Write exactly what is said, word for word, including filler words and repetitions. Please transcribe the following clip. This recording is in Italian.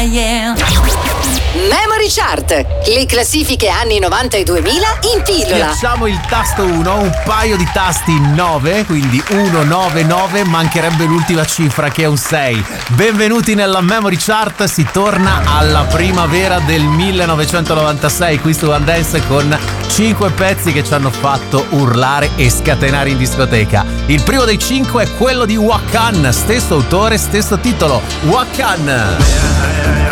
yeah. Memory Chart, le classifiche anni novanta e duemila in pillola. Facciamo il tasto uno, un paio di tasti nove, quindi uno nove nove, mancherebbe l'ultima cifra che è un sei. Benvenuti nella Memory Chart, si torna alla primavera del millenovecentonovantasei qui su One Dance con cinque pezzi che ci hanno fatto urlare e scatenare in discoteca. Il primo dei cinque è quello di Wakan, stesso autore, stesso titolo, Wakan.